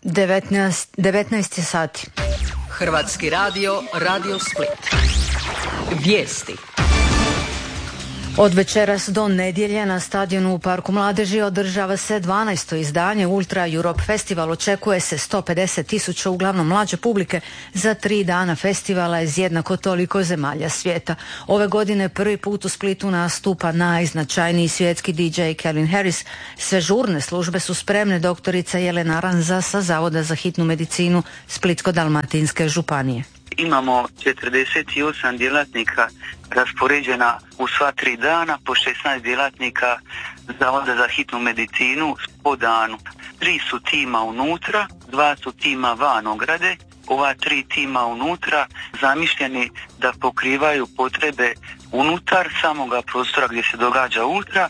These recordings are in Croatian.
19 je sati. Hrvatski radio, Radio Split. Vijesti. Od večeras do nedjelje na stadionu u Parku mladeži održava se 12. izdanje Ultra Europe Festival. Očekuje se 150.000 uglavnom mlađe publike za 3 dana festivala iz jednako toliko zemalja svijeta. Ove godine prvi put u Splitu nastupa najznačajniji svjetski DJ Calvin Harris. Sve žurne službe su spremne. Doktorica Jelena Ranza sa Zavoda za hitnu medicinu Splitsko-dalmatinske županije. Imamo 48 djelatnika raspoređena u sva 3 dana, po 16 djelatnika Zavoda za hitnu medicinu po danu. 3 su tima unutra, 2 su tima van ograde. Ova 3 tima unutra zamišljeni da pokrivaju potrebe unutar samoga prostora gdje se događa ultra.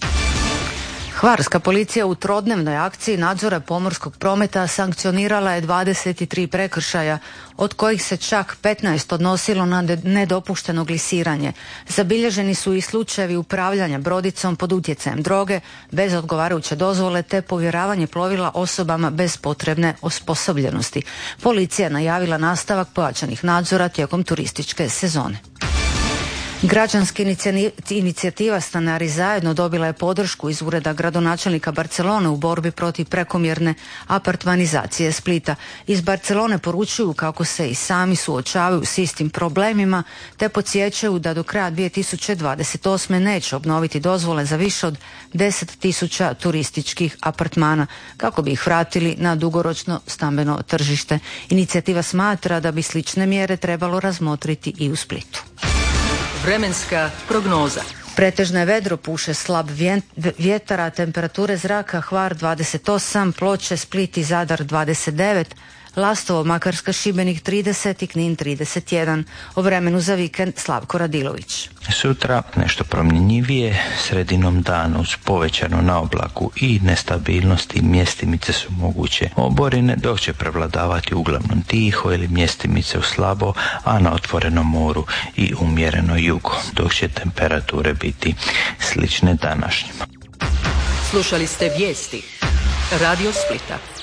Hvarska policija u trodnevnoj akciji nadzora pomorskog prometa sankcionirala je 23 prekršaja, od kojih se čak 15 odnosilo na nedopušteno glisiranje. Zabilježeni su i slučajevi upravljanja brodicom pod utjecajem droge, bez odgovarajuće dozvole te povjeravanje plovila osobama bez potrebne osposobljenosti. Policija je najavila nastavak pojačanih nadzora tijekom turističke sezone. Građanska inicijativa Stanari zajedno dobila je podršku iz ureda gradonačelnika Barcelone u borbi protiv prekomjerne apartmanizacije Splita. Iz Barcelone poručuju kako se i sami suočavaju s istim problemima te podsjećaju da do kraja 2028. neće obnoviti dozvole za više od 10.000 turističkih apartmana kako bi ih vratili na dugoročno stambeno tržište. Inicijativa smatra da bi slične mjere trebalo razmotriti i u Splitu. Vremenska prognoza. Pretežno je vedro, puše slab vjetar, a temperature zraka Hvar 28, Ploče, Split i Zadar 29, Lastovo, Makarska, Šibenik 30 i Knin 31. O vremenu za vikend Slavko Radilović. Sutra nešto promjenjivije, sredinom dana uz povećanu naoblaku i nestabilnosti mjestimice su moguće oborine, dok će prevladavati uglavnom tiho ili mjestimice u slabo, a na otvorenom moru i umjereno jugo, dok će temperature biti slične današnjima. Slušali ste vijesti Radio Splita.